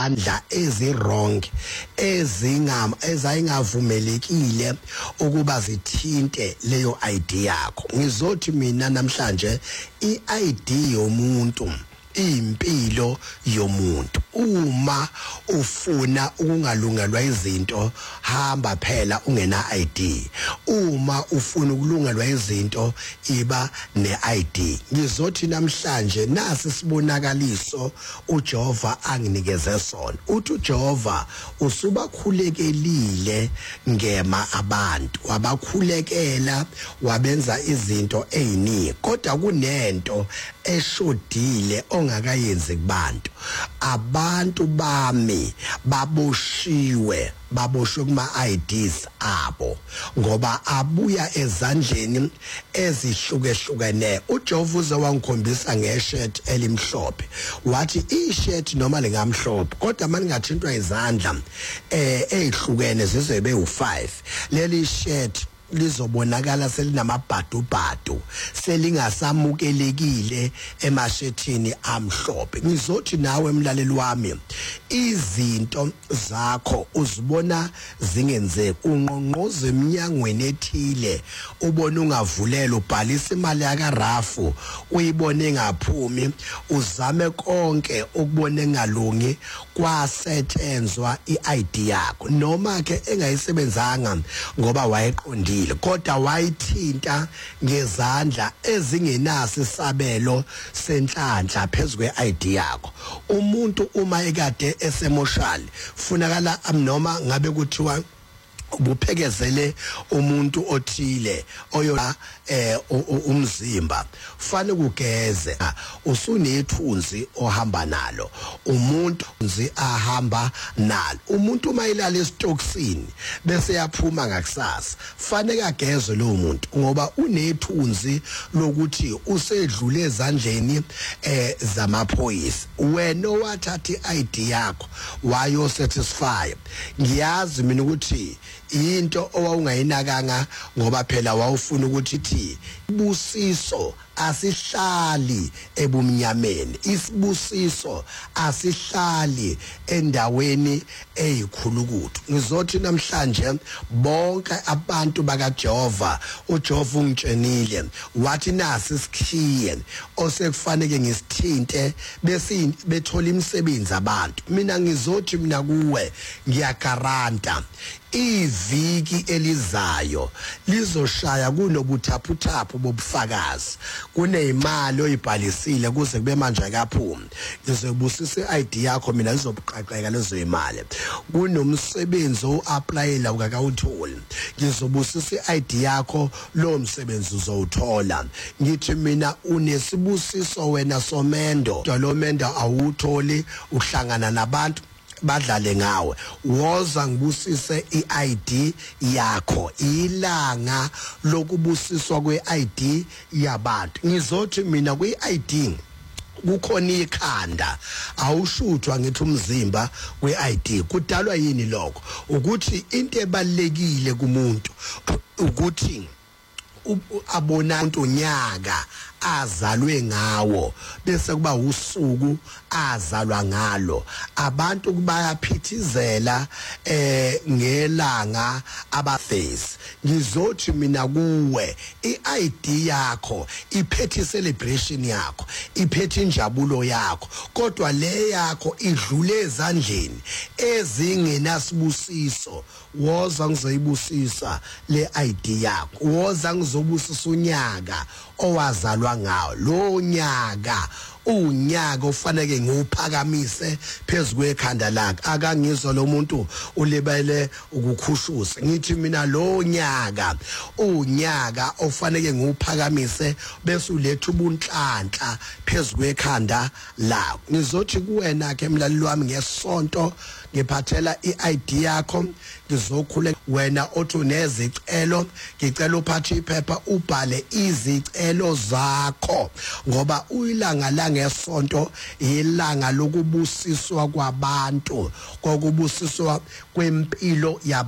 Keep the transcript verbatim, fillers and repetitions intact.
izandla ezi-wrong ezingam ezayingavumelekile ukuba zithinte leyo I D yakho. Ngizothi mina namhlanje i-I D yomuntu impilo yomuntu. Uma ufuna ukungalungelwa izinto hamba phela ungena I D. Uma ufuna ukulungelwa izinto iba ne-I D. Ngizothi namhlanje nasi sibonakaliso uJehova anginikeze sona. Uthi uJehova usubakhulekelile ngema abantu, wabakhulekela wabenza izinto eziningi, kodwa kunento eshodile ongakayenzi kubantu. Abantu bami baboshiwe baboshwe kuma I Ds abo ngoba abuya ezandleni ezihlukehlukene. uJehova uze wangikhombisa ngeshirt elimhlophe, wathi ishirt noma lingamhlophe kodwa maningathintwa izandla eh ezihlukene zizobe u five. Leli shirt lizobonakala selinamabhadubhadu, selingasamukelekile emashethini amhlophe. Ngizothi nawe emlaleli wami, izinto zakho uzibona zingenzeki, unqonqoze eminyangweni ethile ubone ungavulela, ubhalisa imali yakarafu uyibone engaphumi, uzame konke ukubone engalungi, kwasetshenzwa i-I D yakho noma ke engayisebenzanga ngoba wayeqondile kodwa wayithinta ngezandla ezingenaso isabelo senhlanhla phezwe I D yakho. Umuntu uma ekade esemoshali funakala noma ngabe kuthiwa ubuphekezele umuntu othile oyola eh umzimba fane kugeze, usunethunzi ohamba nalo, umuntu nzi ahamba nalo. Umuntu mayilala esitoksini bese yaphuma ngakusasa fane kageze lo muntu ngoba unethunzi lokuthi usedlule ezandleni eh zamaphoyisa. Wena owathatha i-I D yakho wayo satisfy, ngiyazi mina ukuthi into owawungayinakanga ngoba phela wawufuna ukuthi thi busiso asihlali ebumnyameni, isibusiso asihlali endaweni eyikhulukuthi. Ngizothi namhlanje bonke abantu bakaJehova, uJehova ungitshenile wathi nasi isikhiye osekufanele ngisithinte bese bethola imisebenzi abantu. Mina ngizothi mina kuwe ngiyagaranta iviki elizayo lizoshaya kunobuthaphuthaphu bobufakazi, kunezimali oyibhalisile kuze kube manje akaphumi. Ngizobusisa i-I D yakho mina lizobuqaqeka lezo imali. Kunomsebenzi o-applyela ukakawutholi, ngizobusisa i-I D yakho lo msebenzi uzowuthola. Ngithi mina unesibusiso wena Somendo, lo mendo awutholi uhlangana nabantu badlale ngawe. Woza ngibusise i-I D yakho, ilanga lokubusiswa kwe-I D yabantu. Ngizothi mina kwi-I D kukhona ikhanda awushuthwa ngithi umzimba kwe-I D. Kudalwa yini lokho? Ukuthi into ebalekile kumuntu ukuthi abona umuntu unyaka azalwe ngawo bese kuba usuku azalwa ngalo. Abantu kubayaphithizela eh ngelanga abaface. Ngizothi mina kuwe i-I D yakho iphethe celebration yakho, iphethe injabulo yakho, kodwa le yakho idlule ezandleni ezingenasibusiso. Woza ngizoyibusisa le I D yakho, woza ngizobusisa unyaka owazalwa ngawo. Lo nyaka unyaka ufanele ngiuphakamise phezulu kwekhanda lakhe. Akangizwa lo muntu ulebele ukukhushusa. Ngithi mina lo nyaka unyaka ofanele ngiuphakamise bese uletha ubunhlanhla phezulu kwekhanda lakho. Ngizothi kuwena ke mlaleli wami ngesonto ngiphathela i-I D yakho, ngizokhule wena othi unezicelo, ngicela uphathe iphepha ubhale izicelo zakho ngoba uyilanga la ngesonto ilanga lokubusiswa kwabantu, kokubusiswa kwempilo ya